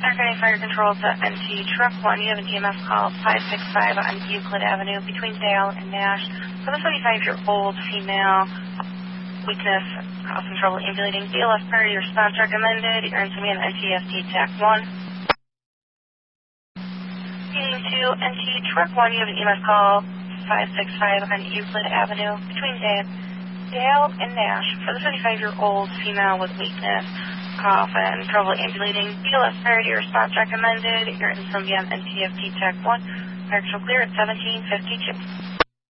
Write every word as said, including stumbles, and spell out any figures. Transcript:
County Fire Control to N T Truck one. You have an E M S call five six five on Euclid Avenue between Dale and Nash. For the seventy-five-year-old female, weakness, causing trouble ambulating. B L S priority response recommended. You're in N T S D T A C one. Speaking to N T Truck one, you have an E M S call five six five on Euclid Avenue between Dale, Dale and Nash. For the seventy-five-year-old female with weakness, cough, and trouble ambulating. B L S priority response recommended. You're in N T S D T A C one. Partial clear at seventeen fifty-two.